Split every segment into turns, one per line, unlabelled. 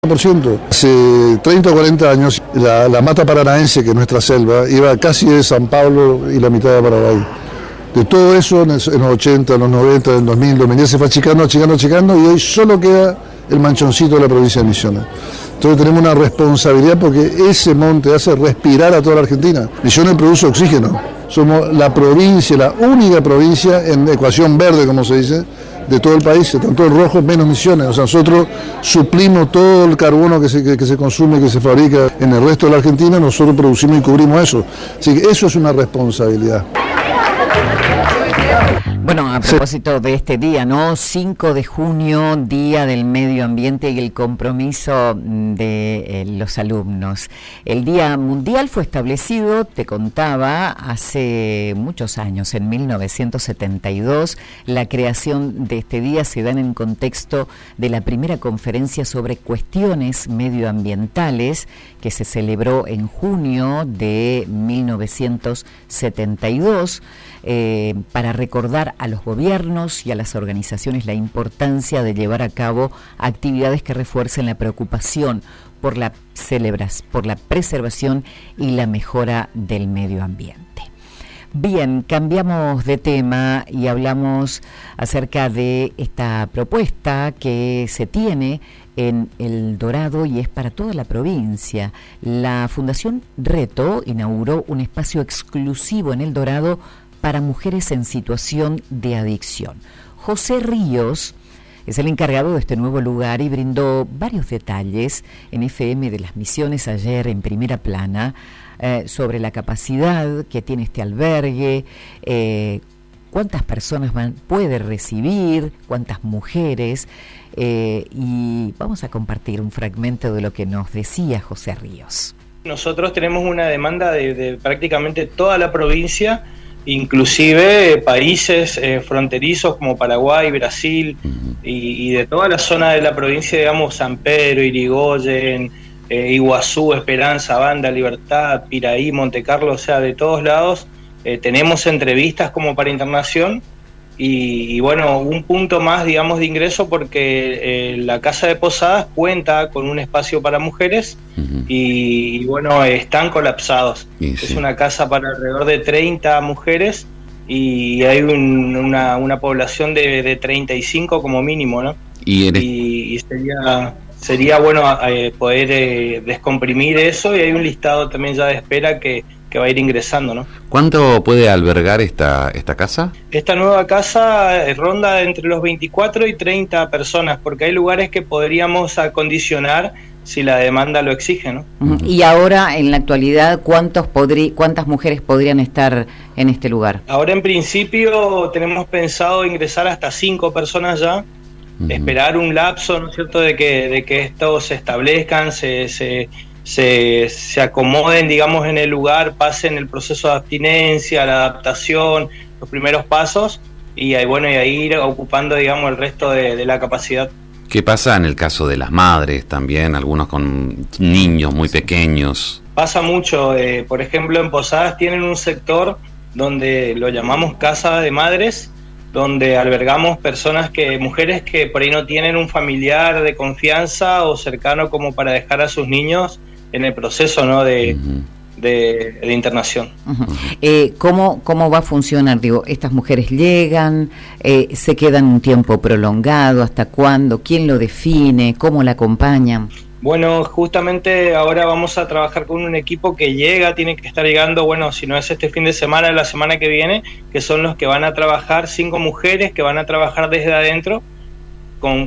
Hace 30 o 40 años la mata paranaense, que es nuestra selva, iba casi de San Pablo y la mitad de Paraguay. De todo eso en los 80, en los 90, en el 2000, 2010 se fue achicando y hoy solo queda el manchoncito de la provincia de Misiones. Entonces tenemos una responsabilidad porque ese monte hace respirar a toda la Argentina. Misiones produce oxígeno. Somos la provincia, la única provincia en ecuación verde, como se dice, de todo el país, tanto el rojo menos Misiones. O sea, nosotros suplimos todo el carbono que se consume, que se fabrica en el resto de la Argentina, nosotros producimos y cubrimos eso. Así que eso es una responsabilidad.
Bueno, a propósito de este día, ¿no? 5 de junio, Día del Medio Ambiente y el compromiso de los alumnos. El Día Mundial fue establecido, te contaba, hace muchos años, en 1972. La creación de este día se da en el contexto de la primera conferencia sobre cuestiones medioambientales que se celebró en junio de 1972. Para recordar a los gobiernos y a las organizaciones la importancia de llevar a cabo actividades que refuercen la preocupación por la preservación y la mejora del medio ambiente. Bien, cambiamos de tema y hablamos acerca de esta propuesta que se tiene en El Dorado y es para toda la provincia. La Fundación Reto inauguró un espacio exclusivo en El Dorado para mujeres en situación de adicción. José Ríos es el encargado de este nuevo lugar y brindó varios detalles en FM de las Misiones ayer en Primera Plana sobre la capacidad que tiene este albergue, cuántas personas puede recibir, cuántas mujeres, y vamos a compartir un fragmento de lo que nos decía José Ríos.
Nosotros tenemos una demanda de prácticamente toda la provincia, inclusive países fronterizos como Paraguay, Brasil y de toda la zona de la provincia, digamos, San Pedro, Irigoyen, Iguazú, Esperanza, Banda, Libertad, Piraí, Montecarlo, o sea, de todos lados. Tenemos entrevistas como para internación y bueno, un punto más, digamos, de ingreso porque la Casa de Posadas cuenta con un espacio para mujeres y bueno, están colapsados. Sí. Es una casa para alrededor de 30 mujeres y hay una población de 35 como mínimo, ¿no? Y sería bueno poder descomprimir eso, y hay un listado también ya de espera que va a ir ingresando, ¿no?
¿Cuánto puede albergar esta casa?
Esta nueva casa ronda entre los 24 y 30 personas, porque hay lugares que podríamos acondicionar si la demanda lo exige, ¿no?
Y ahora, en la actualidad, ¿cuántas mujeres podrían estar en este lugar?
Ahora, en principio, tenemos pensado ingresar hasta 5 personas ya, esperar un lapso, ¿no es cierto?, de que estos se establezcan, se acomoden, digamos, en el lugar, pasen el proceso de abstinencia, la adaptación, los primeros pasos, y ahí ir ocupando, digamos, el resto de la capacidad.
¿Qué pasa en el caso de las madres también, algunos con niños muy pequeños?
Pasa mucho, por ejemplo, en Posadas tienen un sector donde lo llamamos Casa de Madres, donde albergamos mujeres que por ahí no tienen un familiar de confianza o cercano como para dejar a sus niños en el proceso, ¿no?, de internación.
¿Cómo va a funcionar? Digo, ¿estas mujeres llegan, se quedan un tiempo prolongado? ¿Hasta cuándo? ¿Quién lo define? ¿Cómo la acompañan?
Bueno, justamente ahora vamos a trabajar con un equipo que tiene que estar llegando, bueno, si no es este fin de semana, la semana que viene, que son los que van a trabajar, 5 mujeres que van a trabajar desde adentro, con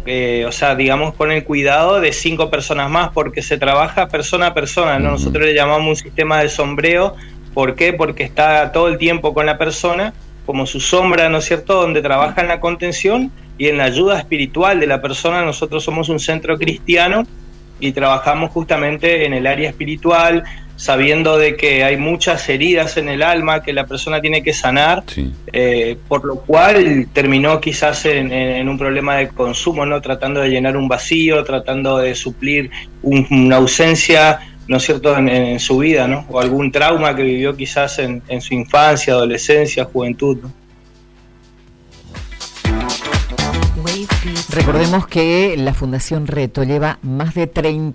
el cuidado de 5 personas más, porque se trabaja persona a persona, ¿no? Nosotros le llamamos un sistema de sombreo. ¿Por qué? Porque está todo el tiempo con la persona, como su sombra, ¿no es cierto?, donde trabaja en la contención y en la ayuda espiritual de la persona. Nosotros somos un centro cristiano y trabajamos justamente en el área espiritual, sabiendo de que hay muchas heridas en el alma que la persona tiene que sanar, sí. Por lo cual terminó quizás en un problema de consumo, ¿no?, tratando de llenar un vacío, tratando de suplir una ausencia, ¿no es cierto?, en su vida, ¿no?, o algún trauma que vivió quizás en su infancia, adolescencia, juventud, ¿no?
Recordemos que la Fundación Reto lleva más de 30